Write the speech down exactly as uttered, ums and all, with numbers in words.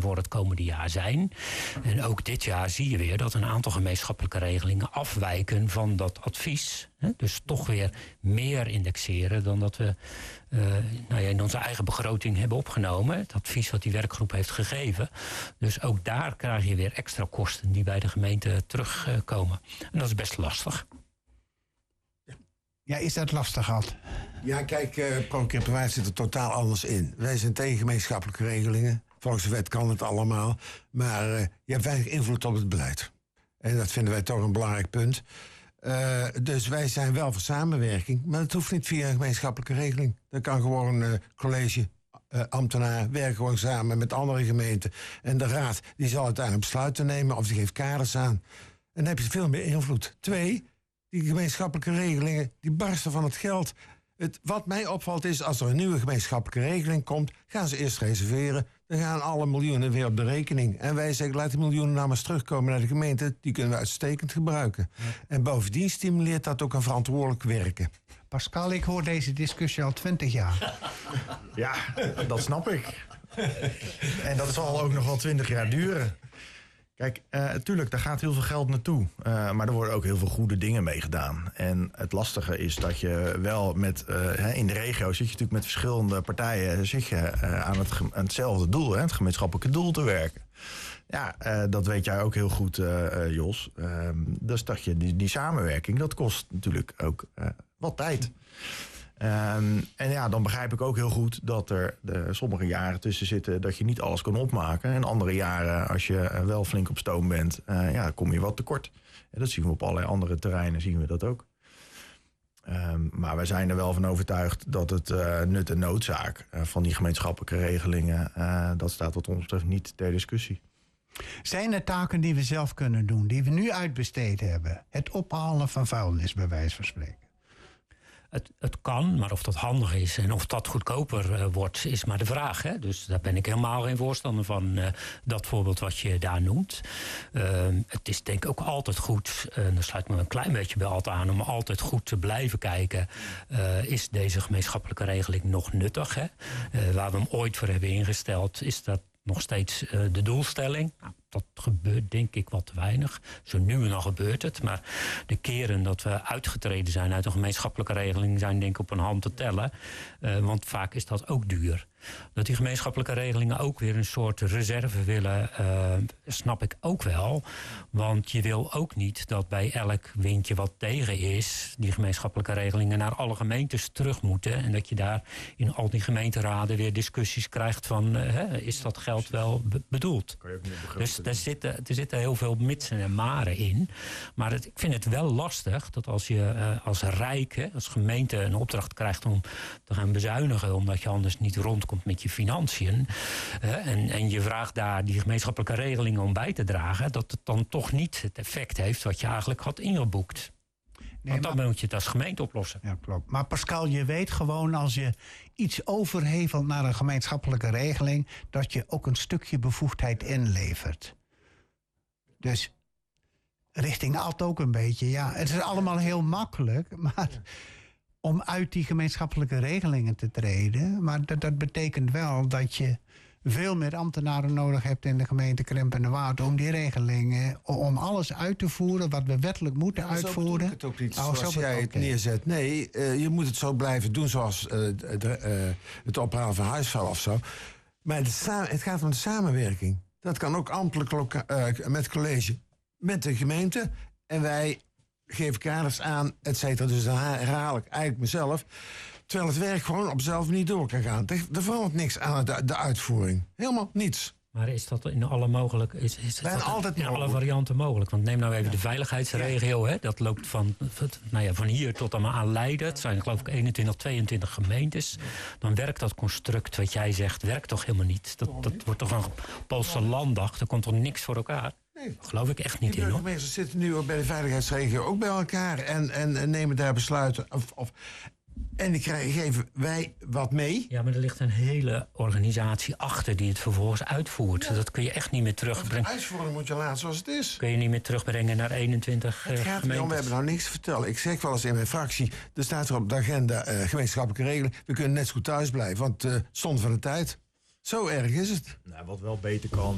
voor het komende jaar zijn. En ook dit jaar zie je weer dat een aantal gemeenschappelijke regelingen afwijken van dat advies. Hè? Dus toch weer meer indexeren dan dat we uh, nou ja, in onze eigen begroting hebben opgenomen. Het advies wat die werkgroep heeft gegeven. Dus ook daar krijg je weer extra kosten die bij de gemeente terugkomen. Uh, en dat is best lastig. Ja, is dat lastig, Ad? Ja, kijk, uh, pro-keer privaat zit er totaal anders in. Wij zijn tegen gemeenschappelijke regelingen. Volgens de wet kan het allemaal. Maar uh, je hebt weinig invloed op het beleid. En dat vinden wij toch een belangrijk punt. Uh, dus wij zijn wel voor samenwerking. Maar het hoeft niet via een gemeenschappelijke regeling. Dan kan gewoon uh, college, uh, ambtenaar werken gewoon samen met andere gemeenten. En de raad die zal uiteindelijk besluiten nemen of die geeft kaders aan. En dan heb je veel meer invloed. Twee, die gemeenschappelijke regelingen die barsten van het geld. Het, wat mij opvalt is, als er een nieuwe gemeenschappelijke regeling komt, gaan ze eerst reserveren. Dan gaan alle miljoenen weer op de rekening. En wij zeggen, laat die miljoenen nou maar eens terugkomen naar de gemeente. Die kunnen we uitstekend gebruiken. Ja. En bovendien stimuleert dat ook een verantwoordelijk werken. Pascal, ik hoor deze discussie al twintig jaar. Ja, dat snap ik. En dat zal ook nog wel twintig jaar duren. Kijk, uh, tuurlijk, daar gaat heel veel geld naartoe. Uh, maar er worden ook heel veel goede dingen mee gedaan. En het lastige is dat je wel met... Uh, in de regio zit je natuurlijk met verschillende partijen... zit je uh, aan, het, aan hetzelfde doel, hè, het gemeenschappelijke doel te werken. Ja, uh, dat weet jij ook heel goed, uh, uh, Jos. Uh, dus dat je die, die samenwerking, dat kost natuurlijk ook uh, wat tijd. Um, en ja, dan begrijp ik ook heel goed dat er de, sommige jaren tussen zitten dat je niet alles kan opmaken. En andere jaren, als je uh, wel flink op stoom bent, uh, ja, kom je wat tekort. En dat zien we op allerlei andere terreinen, zien we dat ook. Um, maar wij zijn er wel van overtuigd dat het uh, nut en noodzaak uh, van die gemeenschappelijke regelingen, uh, dat staat wat ons betreft niet ter discussie. Zijn er taken die we zelf kunnen doen, die we nu uitbesteed hebben? Het ophalen van vuilnis, bij wijze van spreken. Het, het kan, maar of dat handig is en of dat goedkoper uh, wordt, is maar de vraag. Hè? Dus daar ben ik helemaal geen voorstander van, uh, dat voorbeeld wat je daar noemt. Uh, het is denk ik ook altijd goed, en uh, daar sluit me een klein beetje bij altijd aan, om altijd goed te blijven kijken. Uh, is deze gemeenschappelijke regeling nog nuttig? Hè? Uh, waar we hem ooit voor hebben ingesteld, is dat nog steeds uh, de doelstelling. Nou, dat gebeurt denk ik wat te weinig. Zo nu en dan gebeurt het. Maar de keren dat we uitgetreden zijn uit een gemeenschappelijke regeling zijn denk ik op een hand te tellen. Uh, want vaak is dat ook duur. Dat die gemeenschappelijke regelingen ook weer een soort reserve willen, uh, snap ik ook wel. Want je wil ook niet dat bij elk windje wat tegen is, die gemeenschappelijke regelingen naar alle gemeentes terug moeten. En dat je daar in al die gemeenteraden weer discussies krijgt van, uh, hè, is dat geld wel be- bedoeld? Dus daar zitten, er zitten heel veel mitsen en maren in. Maar het, ik vind het wel lastig dat als je uh, als Rijk, hè, als gemeente een opdracht krijgt om te gaan bezuinigen, omdat je anders niet rondkomt met je financiën. Uh, en, en je vraagt daar die gemeenschappelijke regelingen om bij te dragen, dat het dan toch niet het effect heeft wat je eigenlijk had ingeboekt. Nee, Want dan maar, moet je het als gemeente oplossen. Ja, klopt. Maar Pascal, je weet gewoon als je iets overhevelt naar een gemeenschappelijke regeling, dat je ook een stukje bevoegdheid inlevert. Dus richting Ad ook een beetje. Ja, het is allemaal heel makkelijk, maar om uit die gemeenschappelijke regelingen te treden. Maar dat, dat betekent wel dat je veel meer ambtenaren nodig hebt in de gemeente Krimpen en de Waard om die regelingen, om alles uit te voeren wat we wettelijk moeten ja, uitvoeren. Zo het ook niet, oh, zoals zo jij het okay. neerzet. Nee, uh, je moet het zo blijven doen zoals uh, de, uh, het ophalen van huisvuil of zo. Maar de sa- het gaat om de samenwerking. Dat kan ook ambtelijk loka- uh, met het college, met de gemeente. En wij geven kaders aan, et cetera. Dus dan herhaal ik eigenlijk mezelf. Terwijl het werk gewoon op zelf niet door kan gaan. Er, er verandert niks aan de, de uitvoering. Helemaal niets. Maar is dat in alle mogelijke, is, is dat altijd in mogelijk. alle varianten mogelijk? Want neem nou even ja. de veiligheidsregio. Hè? Dat loopt van, nou ja, van hier tot aan Leiden. Het zijn geloof ik eenentwintig, tweeëntwintig gemeentes. Dan werkt dat construct wat jij zegt, werkt toch helemaal niet? Dat, dat wordt toch een Poolse landdag. Er komt toch niks voor elkaar? Nee. Dat geloof ik echt niet in. De burgemeesters zitten nu bij de veiligheidsregio ook bij elkaar. En, en, en nemen daar besluiten. Of, of, en dan geven wij wat mee. Ja, maar er ligt een hele organisatie achter die het vervolgens uitvoert. Ja. Dat kun je echt niet meer terugbrengen. De uitvoering moet je laten zoals het is. Kun je niet meer terugbrengen naar eenentwintig het gaat gemeentes. Om, we hebben nou niks te vertellen. Ik zeg wel eens in mijn fractie, er staat er op de agenda uh, gemeenschappelijke regeling. We kunnen net zo goed thuis blijven, want uh, stond van de tijd. Zo erg is het. Nou, wat wel beter kan